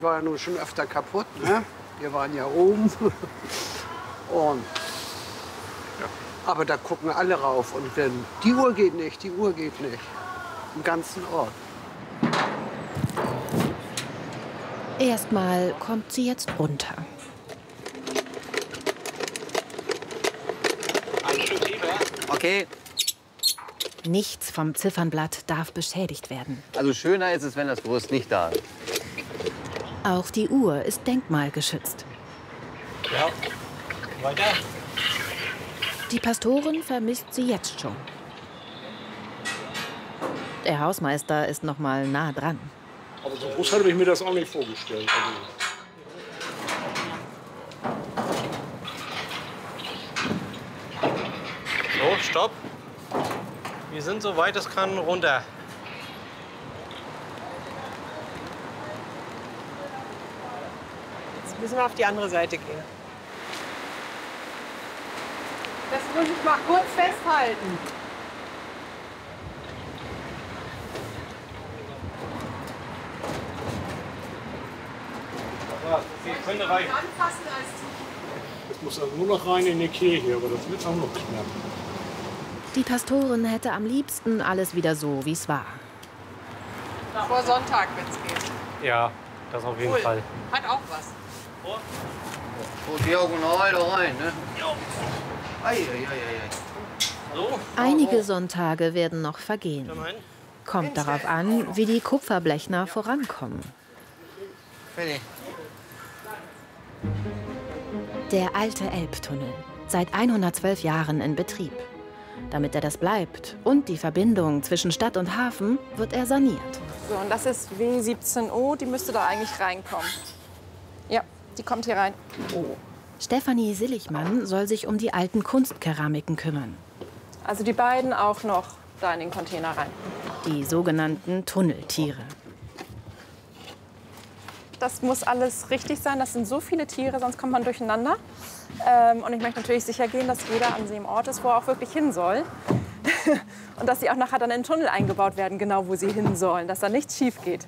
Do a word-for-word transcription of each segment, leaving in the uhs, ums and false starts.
War ja nun schon öfter kaputt, ne? Wir waren ja oben. Und, ja. Aber da gucken alle rauf. Und wenn die Uhr geht nicht, die Uhr geht nicht. Im ganzen Ort. Erstmal kommt sie jetzt runter. Okay. Nichts vom Ziffernblatt darf beschädigt werden. Also schöner ist es, wenn das Gerüst nicht da ist. Auch die Uhr ist denkmalgeschützt. Ja, weiter. Die Pastorin vermisst sie jetzt schon. Der Hausmeister ist noch mal nah dran. Aber so groß habe ich mir das auch nicht vorgestellt. Also. So, stopp. Wir sind so weit es kann runter. Jetzt müssen wir auf die andere Seite gehen. Das muss ich mal kurz festhalten. Sie können rein. Jetzt muss also nur noch rein in die Kirche, aber das wird auch noch knapp. Die Pastorin hätte am liebsten alles wieder so, wie es war. Vor Sonntag wird's gehen. Ja, das auf jeden Cool. Fall. Hat auch was. So diagonal da rein, ne? Ei, ei, ei, ei. So. Einige Sonntage werden noch vergehen. Kommt darauf an, wie die Kupferblechner vorankommen. Fertig. Der alte Elbtunnel, seit hundertzwölf Jahren in Betrieb. Damit er das bleibt und die Verbindung zwischen Stadt und Hafen, wird er saniert. So, und das ist W siebzehn O, die müsste da eigentlich reinkommen. Ja, die kommt hier rein. Oh. Stefanie Sillichmann soll sich um die alten Kunstkeramiken kümmern. Also die beiden auch noch da in den Container rein. Die sogenannten Tunneltiere. Das muss alles richtig sein. Das sind so viele Tiere, sonst kommt man durcheinander. Ähm, und ich möchte natürlich sicher gehen, dass jeder an dem Ort ist, wo er auch wirklich hin soll. Und dass sie auch nachher dann in den Tunnel eingebaut werden, genau wo sie hin sollen. Dass da nichts schief geht.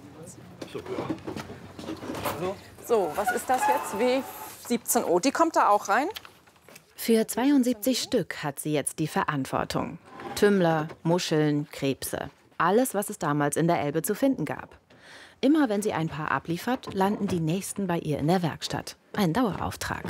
So, was ist das jetzt? W siebzehn O. Die kommt da auch rein. Für zweiundsiebzig Stück hat sie jetzt die Verantwortung. Tümmler, Muscheln, Krebse. Alles, was es damals in der Elbe zu finden gab. Immer wenn sie ein Paar abliefert, landen die nächsten bei ihr in der Werkstatt. Ein Dauerauftrag.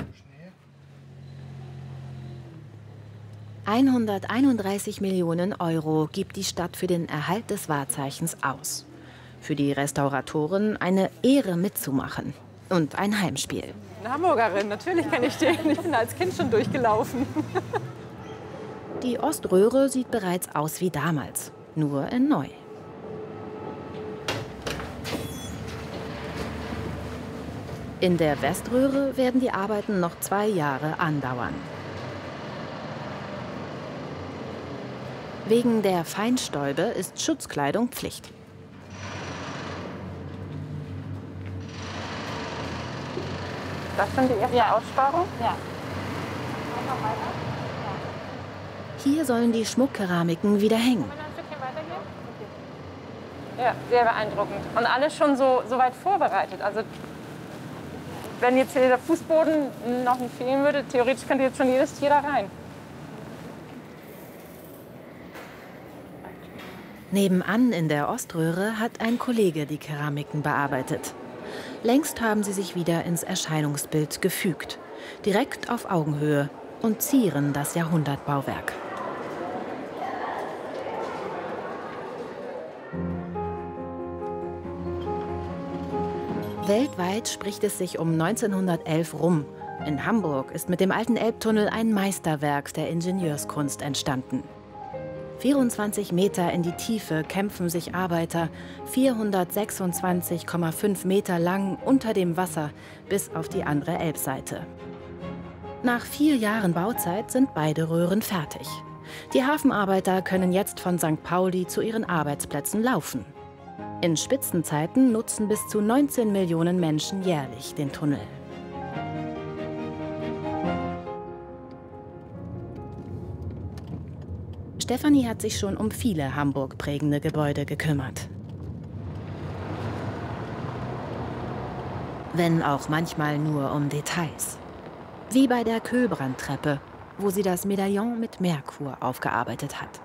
hunderteinunddreißig Millionen Euro gibt die Stadt für den Erhalt des Wahrzeichens aus. Für die Restauratoren eine Ehre mitzumachen. Und ein Heimspiel. Eine Hamburgerin, natürlich kenne ich den. Ich bin als Kind schon durchgelaufen. Die Oströhre sieht bereits aus wie damals, nur in neu. In der Weströhre werden die Arbeiten noch zwei Jahre andauern. Wegen der Feinstäube ist Schutzkleidung Pflicht. Das sind die erste ja. Aussparung? Ja. Hier sollen die Schmuckkeramiken wieder hängen. Ja, sehr beeindruckend. Und alles schon so, so weit vorbereitet. Also, wenn jetzt hier der Fußboden noch nicht fehlen würde, theoretisch könnte jetzt schon jedes Tier da rein. Nebenan in der Oströhre hat ein Kollege die Keramiken bearbeitet. Längst haben sie sich wieder ins Erscheinungsbild gefügt. Direkt auf Augenhöhe und zieren das Jahrhundertbauwerk. Weltweit spricht es sich um neunzehnhundertelf rum. In Hamburg ist mit dem alten Elbtunnel ein Meisterwerk der Ingenieurskunst entstanden. vierundzwanzig Meter in die Tiefe kämpfen sich Arbeiter, vierhundertsechsundzwanzig Komma fünf Meter lang unter dem Wasser bis auf die andere Elbseite. Nach vier Jahren Bauzeit sind beide Röhren fertig. Die Hafenarbeiter können jetzt von Sankt Pauli zu ihren Arbeitsplätzen laufen. In Spitzenzeiten nutzen bis zu neunzehn Millionen Menschen jährlich den Tunnel. Stefanie hat sich schon um viele Hamburg prägende Gebäude gekümmert. Wenn auch manchmal nur um Details. Wie bei der Köhlbrandtreppe, wo sie das Medaillon mit Merkur aufgearbeitet hat.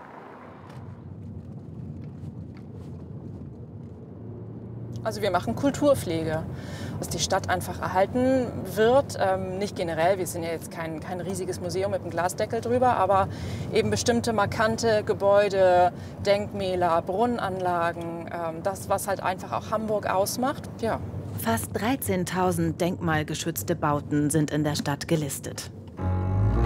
Also wir machen Kulturpflege, dass die Stadt einfach erhalten wird. Ähm, nicht generell, wir sind ja jetzt kein, kein riesiges Museum mit einem Glasdeckel drüber, aber eben bestimmte markante Gebäude, Denkmäler, Brunnenanlagen, ähm, das, was halt einfach auch Hamburg ausmacht. Ja. Fast dreizehntausend denkmalgeschützte Bauten sind in der Stadt gelistet.